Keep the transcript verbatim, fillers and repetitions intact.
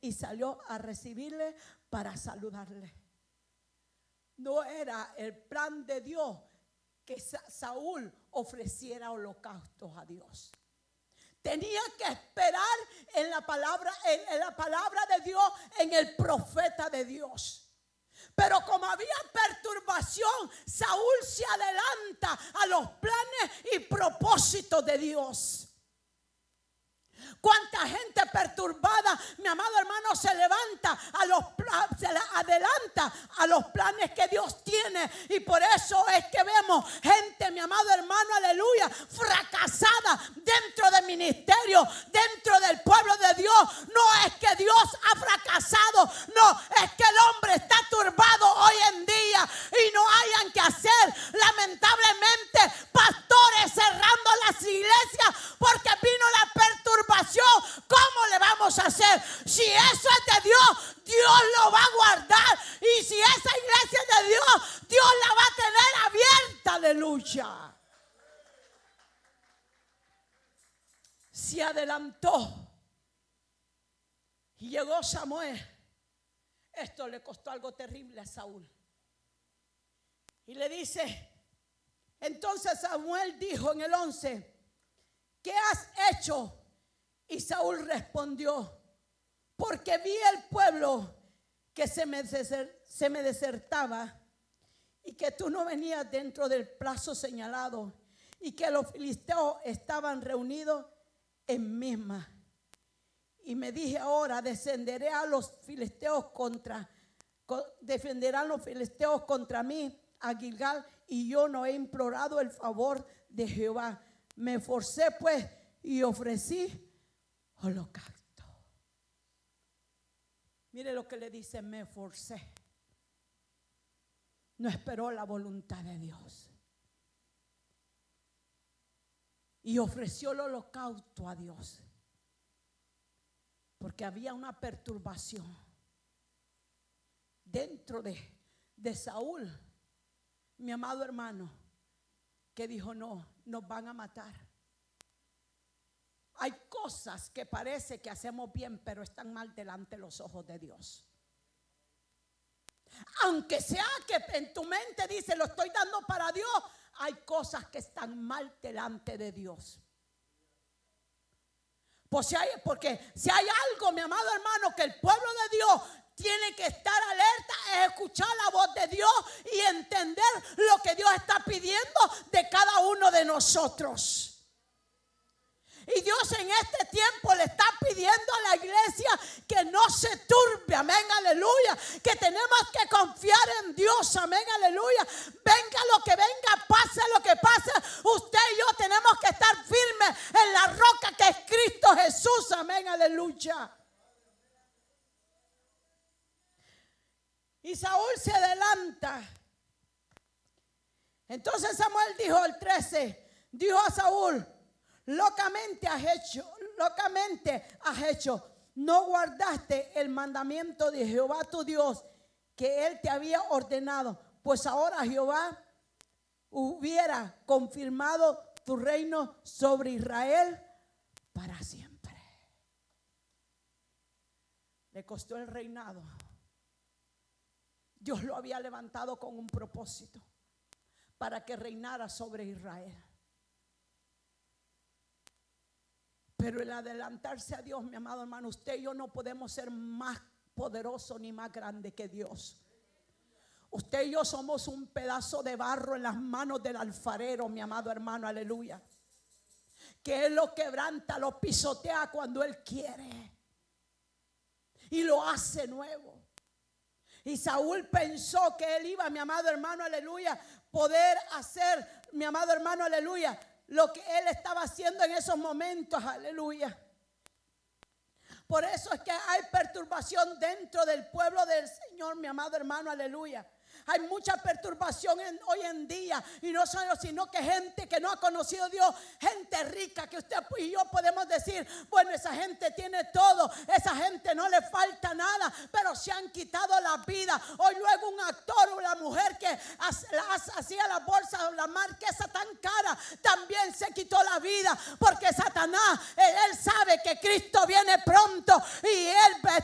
y salió a recibirle para saludarle. No era el plan de Dios que Saúl ofreciera holocaustos a Dios. Tenía que esperar en la palabra, en, en la palabra de Dios, en el profeta de Dios. Pero como había perturbación, Saúl se adelanta a los planes y propósitos de Dios. Cuánta gente perturbada, mi amado hermano, se levanta a los se adelanta a los planes que Dios tiene, y por eso es que vemos gente, mi amado hermano, aleluya, fracasada dentro del ministerio, dentro del pueblo de Dios. No es que Dios ha fracasado, no, es que el hombre está turbado hoy en día y no hayan que hacer. Lamentablemente, pastores cerrando las iglesias porque vino la perturbación. ¿Cómo le vamos a hacer? Si eso es de Dios, Dios lo va a guardar. Y si esa iglesia es de Dios, Dios la va a tener abierta. Aleluya. Se adelantó y llegó Samuel. Esto le costó algo terrible a Saúl. Y le dice, entonces Samuel dijo en el once, ¿qué has hecho? Y Saúl respondió, porque vi el pueblo que se me, se me desertaba y que tú no venías dentro del plazo señalado y que los filisteos estaban reunidos en Misma. Y me dije ahora, descenderé a los filisteos contra, defenderán los filisteos contra mí a Gilgal, y yo no he implorado el favor de Jehová. Me esforcé pues y ofrecí holocausto. Mire lo que le dice, me esforcé. No esperó la voluntad de Dios y ofreció el holocausto a Dios, porque había una perturbación dentro de, de Saúl, mi amado hermano, que dijo, no, nos van a matar. Hay cosas que parece que hacemos bien, pero están mal delante de los ojos de Dios. Aunque sea que en tu mente dice, lo estoy dando para Dios, hay cosas que están mal delante de Dios. Pues si hay, porque si hay algo, mi amado hermano, que el pueblo de Dios tiene que estar alerta, es escuchar la voz de Dios y entender lo que Dios está pidiendo de cada uno de nosotros. Y Dios en este tiempo le está pidiendo a la iglesia que no se turbe, amén, aleluya. Que tenemos que confiar en Dios, amén, aleluya. Venga lo que venga, pase lo que pase, usted y yo tenemos que estar firmes en la roca que es Cristo Jesús, amén, aleluya. Y Saúl se adelanta. Entonces Samuel dijo, el trece, dijo a Saúl, locamente has hecho, locamente has hecho, no guardaste el mandamiento de Jehová tu Dios que él te había ordenado, pues ahora Jehová hubiera confirmado tu reino sobre Israel para siempre. Le costó el reinado. Dios lo había levantado con un propósito, para que reinara sobre Israel. Pero el adelantarse a Dios, mi amado hermano, usted y yo no podemos ser más poderosos ni más grandes que Dios. Usted y yo somos un pedazo de barro en las manos del alfarero, mi amado hermano, aleluya. Que Él lo quebranta, lo pisotea cuando Él quiere y lo hace nuevo. Y Saúl pensó que él iba, mi amado hermano, aleluya, poder hacer, mi amado hermano, aleluya, lo que él estaba haciendo en esos momentos, aleluya. Por eso es que hay perturbación dentro del pueblo del Señor, mi amado hermano, aleluya. Hay mucha perturbación en, hoy en día, y no solo, sino que gente que no ha conocido a Dios, gente rica que usted y yo podemos decir, bueno, esa gente tiene todo, esa gente no le falta nada, pero se han quitado la vida. Hoy luego un actor o la mujer que hacía la bolsa o la marquesa tan cara, también se quitó la vida, porque Satanás, él, él sabe que Cristo viene pronto y él